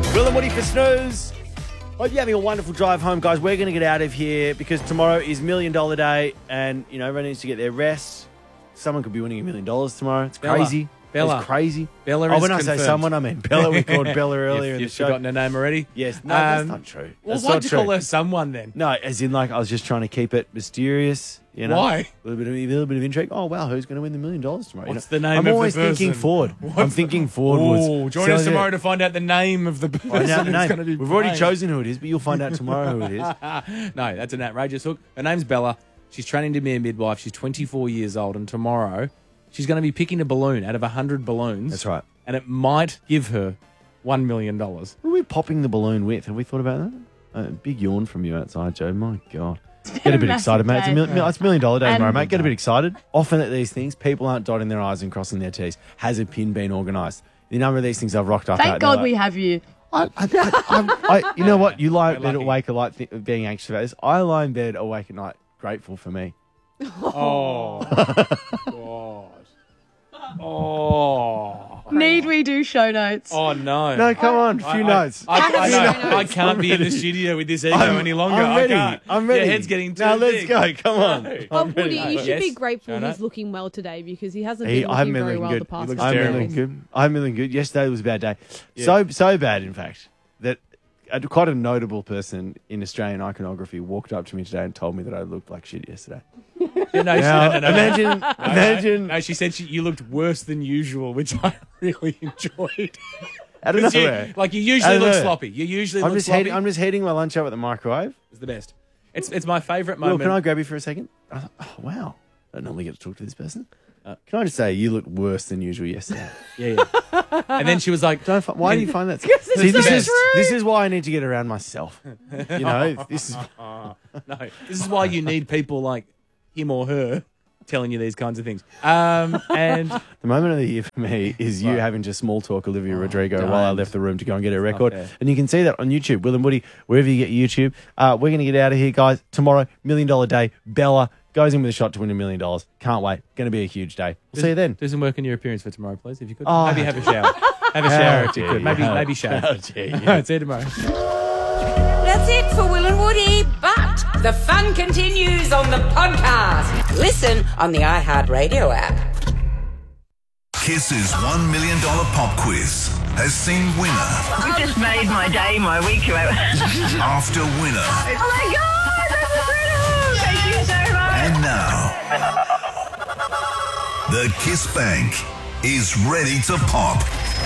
Will and Woody for Snooze. Hope you're having a wonderful drive home, guys. We're going to get out of here because tomorrow is $1 Million Day and, everyone needs to get their rest. Someone could be winning $1 million tomorrow. It's crazy. Bella. It's crazy. Bella is when confirmed. I say someone, I mean Bella. We called Bella earlier in the You've show. forgotten her name already? Yes. No, that's not true. Well, That's why'd not you true. call her someone then? No, as in I was just trying to keep it mysterious. Why? A little bit of intrigue. Oh, wow, who's going to win the $1 million tomorrow? What's the name of I'm the always thinking person? forward. I'm thinking forward. Oh, join us tomorrow to find out the name of the person Find out the who's name. going to be We've already playing. chosen who it is, but you'll find out tomorrow who it is. No, that's an outrageous hook. Her name's Bella. She's training to be a midwife. She's 24 years old, and tomorrow she's going to be picking a balloon out of 100 balloons. That's right. And it might give her $1 million. What are we popping the balloon with? Have we thought about that? A big yawn from you outside, Joe. My God. Get a bit excited, mate. It's $1 million day tomorrow, mate. Get a bit excited. Often at these things, people aren't dotting their I's and crossing their T's. Has a pin been organised? The number of these things I've rocked up at. Thank God we have you. You know what? You lie in bed awake a lot being anxious about this. I lie in bed awake at night grateful for me. Oh, God. Oh. Need we do show notes? Oh, no. No, come on. A few notes. I can't be in the studio with this ego any longer. I'm ready. I can't. I'm ready. Your head's getting too Now let's big. go. Come on. No. Oh, Woody, you should Yes. be grateful Show he's note. looking well today because he hasn't I been haven't looking been very looking well good. the past looks couple I'm of terrible. feeling days. good. I'm feeling good. Yesterday was a bad day. Yeah. So bad, in fact, that quite a notable person in Australian iconography walked up to me today and told me that I looked like shit yesterday. Yeah, no, Now, no. imagine. No, she said you looked worse than usual, which I really enjoyed. Out of 'Cause nowhere. you usually Out of look nowhere. sloppy. You usually I'm look just sloppy. heating. I'm just heating my lunch up at the microwave. It's the best. It's my favourite Will, moment. can I grab you for a second? Oh, wow. I don't normally get to talk to this person. Can I just say you looked worse than usual yesterday? Yeah. And then she was like, Why do you find that? it's See, so true. this is why I need to get around myself. This is no, this is why you need people like him or her telling you these kinds of things. And the moment of the year for me is you having to small talk Olivia Rodrigo while I left the room to go and get her record. fair. And you can see that on YouTube, Will and Woody, wherever you get your YouTube. We're going to get out of here, guys. Tomorrow, $1 Million Day. Bella goes in with a shot to win $1 million. Can't wait. Going to be a huge day. We'll see you then. do some work in your appearance for tomorrow, please, if you could. Oh, Maybe have a shower. Have a shower if you dare could. you. Maybe shave. How dare you. All right, see you tomorrow. That's it for Will and Woody, but the fun continues on the podcast. Listen on the iHeartRadio app. Kiss's $1 million pop quiz has seen winner You just made my day, my week. after winner, Oh my God, that's incredible! Thank you so much. and now the Kiss Bank is ready to pop.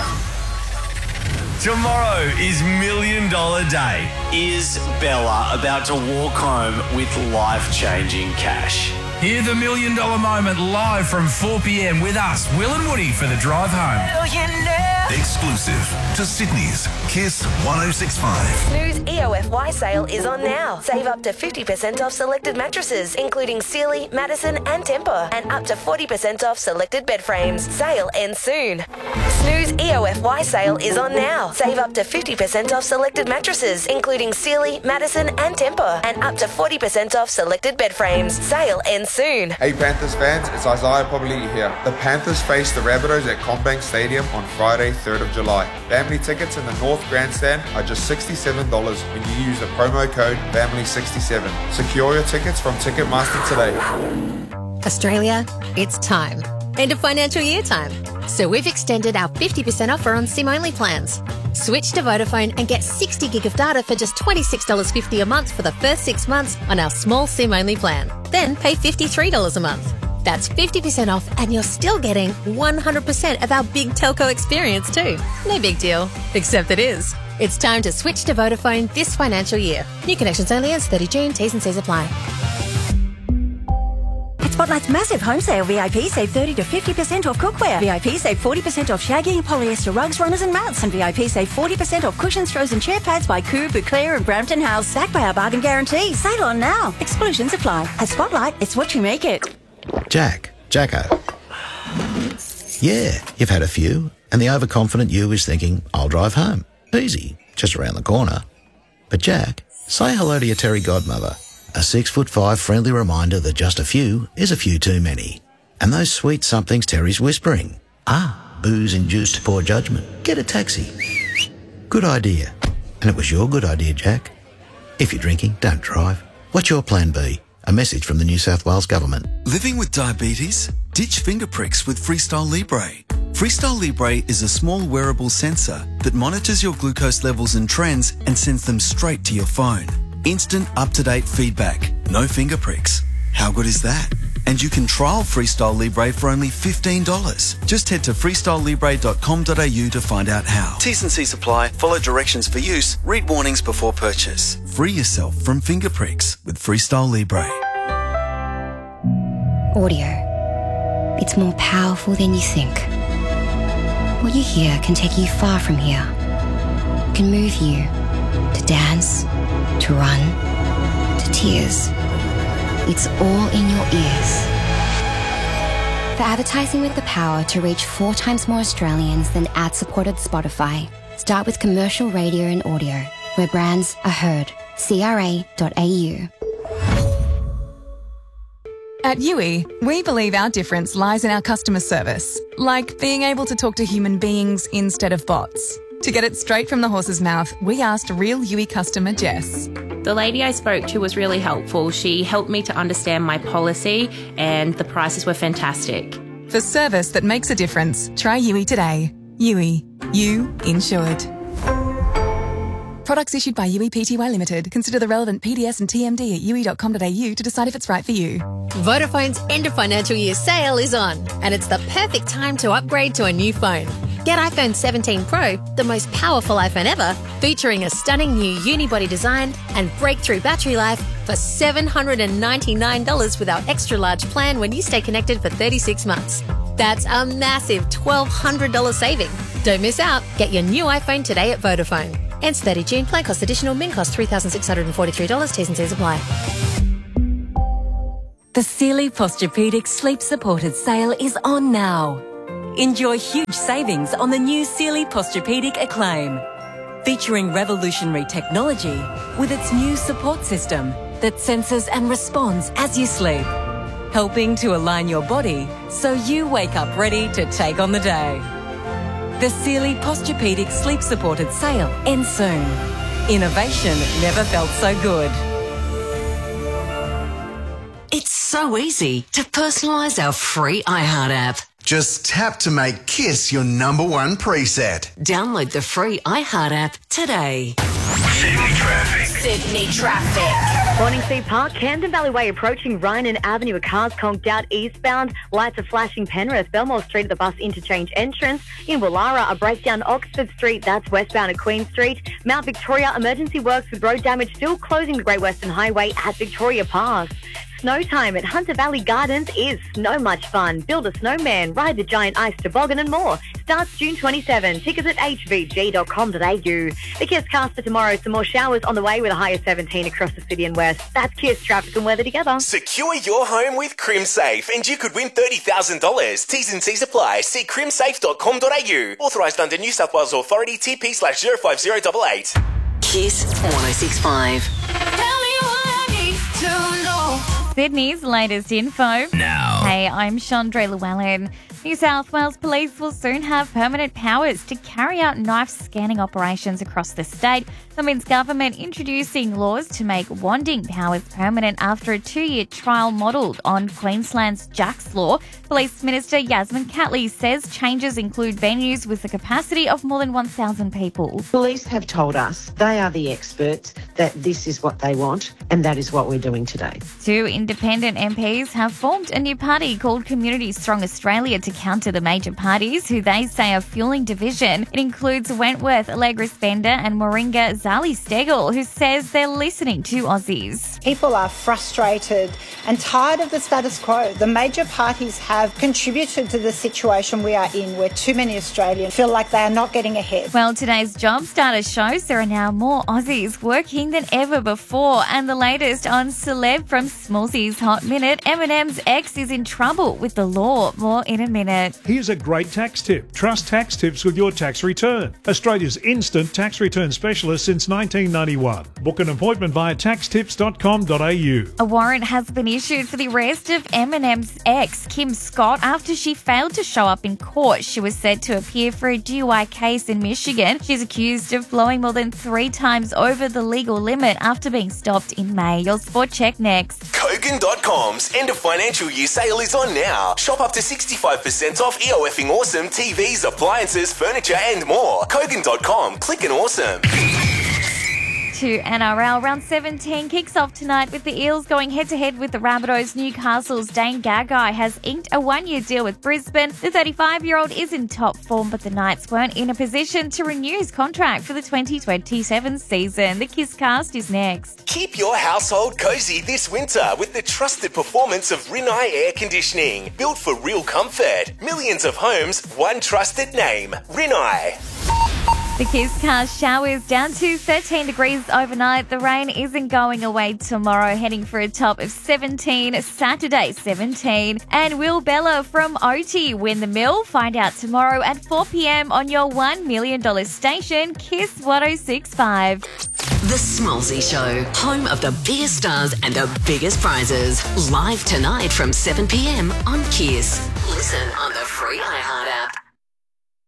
Tomorrow is $1 Million Day. Is Bella about to walk home with life-changing cash? Hear the $1 million moment live from 4 p.m. with us, Will and Woody, for the drive home. Exclusive to Sydney's Kiss 1065. Snooze EOFY sale is on now. Save up to 50% off selected mattresses, including Sealy, Madison and Tempur, and up to 40% off selected bed frames. Sale ends soon. Snooze EOFY sale is on now. Save up to 50% off selected mattresses, including Sealy, Madison and Tempur, and up to 40% off selected bed frames. Sale ends soon. Hey Panthers fans, it's Isaiah Popoliti here. The Panthers face the Rabbitohs at CommBank Stadium on Friday, 3rd of July. Family tickets in the North Grandstand are just $67 when you use the promo code FAMILY67. Secure your tickets from Ticketmaster today. Australia, it's time. End of financial year time. So we've extended our 50% offer on SIM-only plans. Switch to Vodafone and get 60 gig of data for just $26.50 a month for the first 6 months on our small SIM-only plan. Then pay $53 a month. That's 50% off and you're still getting 100% of our big telco experience too. No big deal, except it is. It's time to switch to Vodafone this financial year. New connections only ends 30 June. T's and C's apply. At Spotlight's massive home sale, VIP save 30 to 50% off cookware. VIP save 40% off shaggy, polyester rugs, runners and mats. And VIP save 40% off cushions, throws and chair pads by Coo, Bouclair and Brampton House. Backed by our bargain guarantee. Sale on now. Exclusions apply. At Spotlight, it's what you make it. Jacko. Yeah, you've had a few, and the overconfident you is thinking, I'll drive home. Easy, just around the corner. But Jack, say hello to your Terry godmother. A 6'5" friendly reminder that just a few is a few too many. And those sweet somethings Terry's whispering. Booze-induced poor judgment. Get a taxi. Good idea. And it was your good idea, Jack. If you're drinking, don't drive. What's your plan B? A message from the New South Wales Government. Living with diabetes? Ditch finger pricks with Freestyle Libre. Freestyle Libre is a small wearable sensor that monitors your glucose levels and trends and sends them straight to your phone. Instant, up-to-date feedback. No finger pricks. How good is that? And you can trial Freestyle Libre for only $15. Just head to freestylelibre.com.au to find out how. T's and C's apply. Follow directions for use. Read warnings before purchase. Free yourself from finger pricks with Freestyle Libre. Audio. It's more powerful than you think. What you hear can take you far from here. It can move you to dance, to run, to tears. It's all in your ears. For advertising with the power to reach 4 times more Australians than ad-supported Spotify, start with commercial radio and audio, where brands are heard. CRA.au. At Yui, we believe our difference lies in our customer service, like being able to talk to human beings instead of bots. To get it straight from the horse's mouth, we asked real Yui customer Jess. The lady I spoke to was really helpful. She helped me to understand my policy and the prices were fantastic. For service that makes a difference, try Yui today. Yui. You insured. Products issued by Yui Pty Limited. Consider the relevant PDS and TMD at yui.com.au to decide if it's right for you. Vodafone's end of financial year sale is on, and it's the perfect time to upgrade to a new phone. Get iPhone 17 Pro, the most powerful iPhone ever, featuring a stunning new unibody design and breakthrough battery life for $799 with our extra large plan when you stay connected for 36 months. That's a massive $1,200 saving. Don't miss out. Get your new iPhone today at Vodafone. Ends 30 June. Plan cost additional. Min cost $3,643. T's and C's apply. The Sealy Posturepedic Sleep Supported sale is on now. Enjoy huge savings on the new Sealy Posturepedic Acclaim, featuring revolutionary technology with its new support system that senses and responds as you sleep, helping to align your body so you wake up ready to take on the day. The Sealy Posturepedic Sleep Supported sale ends soon. Innovation never felt so good. It's so easy to personalise our free iHeart app. Just tap to make KISS your #1 preset. Download the free iHeart app today. Sydney traffic. Sydney traffic. Morningsea Park, Camden Valley Way approaching Rynan Avenue with cars conked out eastbound. Lights are flashing Penrith. Belmore Street at the bus interchange entrance. In Willara, a breakdown Oxford Street, that's westbound at Queen Street. Mount Victoria, emergency works with road damage still closing the Great Western Highway at Victoria Pass. Snow time at Hunter Valley Gardens is so much fun. Build a snowman, ride the giant ice toboggan and more. Starts June 27. Tickets at hvg.com.au. The KISS cast for tomorrow. Some more showers on the way with a high of 17 across the city and west. That's KISS traffic and weather together. Secure your home with CrimSafe and you could win $30,000. T's and C's apply. See crimsafe.com.au. Authorised under New South Wales Authority TP/05088. KISS 106.5. Sydney's latest info. Now. Hey, I'm Chandra Llewellyn. New South Wales Police will soon have permanent powers to carry out knife scanning operations across the state. That means government introducing laws to make wanding powers permanent after a 2-year trial modelled on Queensland's Jack's Law. Police Minister Yasmin Catley says changes include venues with a capacity of more than 1,000 people. Police have told us, they are the experts, that this is what they want, and that is what we're doing today. 2 independent MPs have formed a new party called Community Strong Australia to counter the major parties who they say are fueling division. It includes Wentworth Allegra Spender and Moringa Zali Stegel, who says they're listening to Aussies. People are frustrated and tired of the status quo. The major parties have contributed to the situation we are in, where too many Australians feel like they are not getting ahead. Well, today's Job Starter shows there are now more Aussies working than ever before. And the latest on Celeb from Smallsy's Hot Minute, Eminem's ex is in trouble with the law. More in a minute. minute. Here's a great tax tip. Trust tax tips with your tax return. Australia's instant tax return specialist since 1991. Book an appointment via taxtips.com.au. A warrant has been issued for the arrest of Eminem's ex, Kim Scott, after she failed to show up in court. She was said to appear for a DUI case in Michigan. She's accused of blowing more than 3 times over the legal limit after being stopped in May. Your Sport Check next. Kogan.com's end of financial year sale is on now. Shop up to 65% off EOFing awesome TVs, appliances, furniture and more. Kogan.com. Click and awesome. To NRL, round 17 kicks off tonight with the Eels going head-to-head with the Rabbitohs. Newcastle's Dane Gagai has inked a 1-year deal with Brisbane. The 35-year-old is in top form, but the Knights weren't in a position to renew his contract for the 2027 season. The Kisscast is next. Keep your household cozy this winter with the trusted performance of Rinnai Air Conditioning. Built for real comfort. Millions of homes, one trusted name. Rinnai. The Kisscast showers down to 13 degrees overnight. The rain isn't going away tomorrow, heading for a top of 17, Saturday 17. And Will Bella from OT win the mill? Find out tomorrow at 4 p.m. on your $1 million station, Kiss 106.5. The Smallsy Show, home of the biggest stars and the biggest prizes. Live tonight from 7 p.m. on Kiss. Listen on the free iHeart app.